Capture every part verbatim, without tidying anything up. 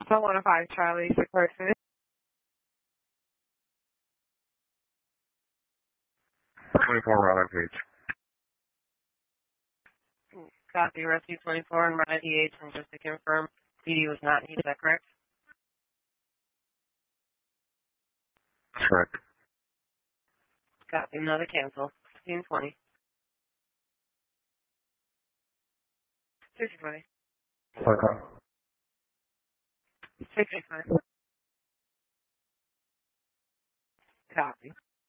So one of five Charlie, sick person. twenty-four Raleigh Page. Copy, rescue twenty-four and ninety-eight, and just to confirm, P D was not needed, is that correct? That's correct. Copy, another cancel, sixteen twenty. sixty twenty. Okay. sixty twenty. Copy.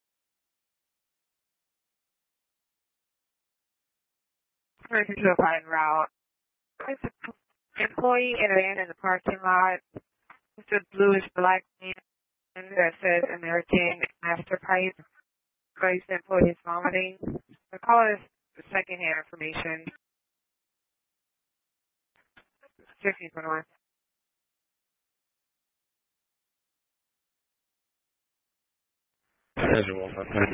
Emergency to a fine route. It's an employee in a van in the parking lot. It's a bluish black man that says American Master Pipe. Place the employee is vomiting. The call is secondhand information. sixteen twenty-one. Schedule, okay.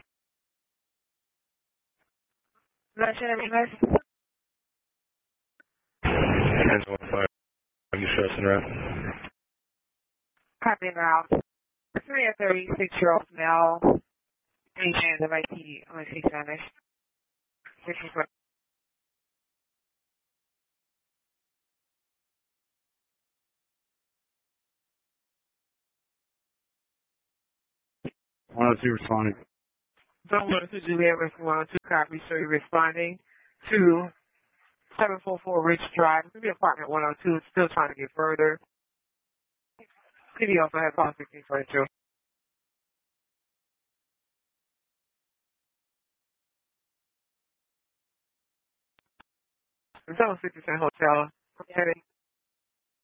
Mention of English. Schedule five. You stressing route? Copy and route. Three or thirty-six-year-old male. Asian of I T. I'm going to speak Spanish. sixteen twenty. one oh two responding. Don't want to do that with one oh two copy, so you're responding to seven four four Rich Drive. Maybe apartment one oh two. It's still trying to get further. P D also has call sixteen twenty-two. It's on sixty cent hotel. I'm heading